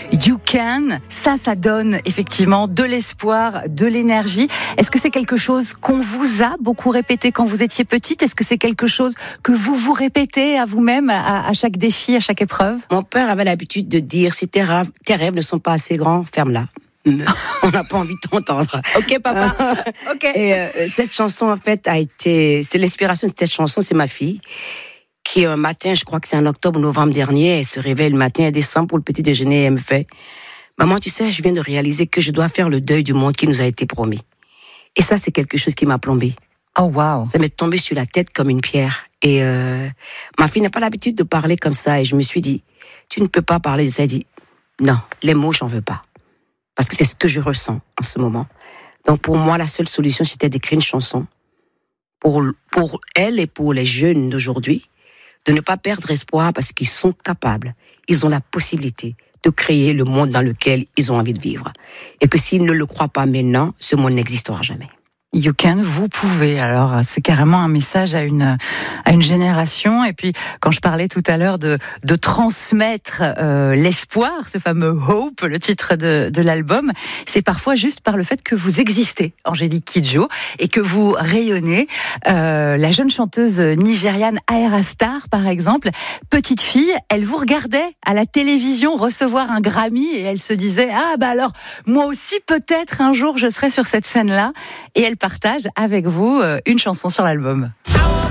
You Can. Ça donne effectivement de l'espoir, de l'énergie. Est-ce que c'est quelque chose qu'on vous a beaucoup répété quand vous étiez petite? Est-ce que c'est quelque chose que vous répétez à vous-même à chaque défi, à chaque épreuve? Mon père avait l'habitude de dire, si tes rêves ne sont pas assez grands, ferme-la. On n'a pas envie de t'entendre. Ok, papa. Ok. Et cette chanson, en fait, c'est l'inspiration de cette chanson, c'est ma fille, qui un matin, je crois que c'est en octobre ou novembre dernier, elle se réveille le matin, elle descend pour le petit déjeuner et elle me fait: maman, tu sais, je viens de réaliser que je dois faire le deuil du monde qui nous a été promis. Et ça, c'est quelque chose qui m'a plombée. Oh, wow. Ça m'est tombé sur la tête comme une pierre. Et ma fille n'a pas l'habitude de parler comme ça. Et je me suis dit, tu ne peux pas parler de ça. Elle dit, non, les mots, j'en veux pas. Parce que c'est ce que je ressens en ce moment. Donc pour moi, la seule solution, c'était d'écrire une chanson pour elle et pour les jeunes d'aujourd'hui, de ne pas perdre espoir parce qu'ils sont capables, ils ont la possibilité de créer le monde dans lequel ils ont envie de vivre. Et que s'ils ne le croient pas maintenant, ce monde n'existera jamais. You can, vous pouvez. Alors, c'est carrément un message à une génération. Et puis, quand je parlais tout à l'heure de transmettre l'espoir, ce fameux Hope, le titre de l'album, c'est parfois juste par le fait que vous existez, Angélique Kidjo, et que vous rayonnez. La jeune chanteuse nigériane Ayra Starr, par exemple, petite fille, elle vous regardait à la télévision recevoir un Grammy et elle se disait, ah bah alors, moi aussi peut-être un jour je serai sur cette scène-là. Et elle partage avec vous une chanson sur l'album.